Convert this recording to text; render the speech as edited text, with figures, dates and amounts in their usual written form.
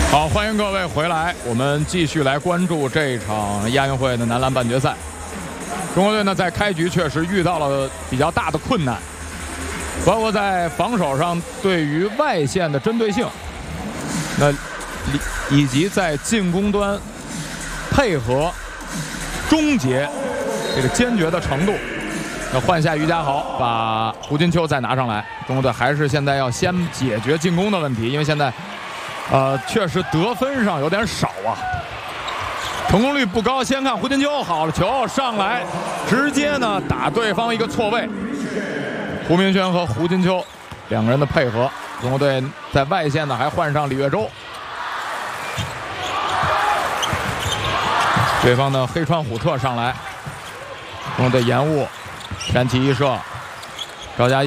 好，欢迎各位回来，我们继续来关注这场亚运会的男篮半决赛。中国队呢，在开局确实遇到了比较大的困难，包括在防守上对于外线的针对性，以及在进攻端配合终结这个坚决的程度。那换下于家豪，把胡金秋再拿上来。中国队还是现在要先解决进攻的问题，因为现在确实得分上有点少啊，成功率不高。先看胡金秋，好了，球上来，直接呢打对方一个错位。胡明轩和胡金秋两个人的配合，中国队在外线呢还换上李月洲。对方的黑川虎特上来，中国队延误，山崎一射，赵佳